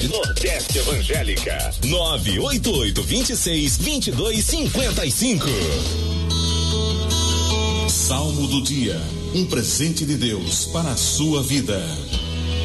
Nordeste Evangélica. 988-26-2255. Salmo do dia. Um presente de Deus para a sua vida.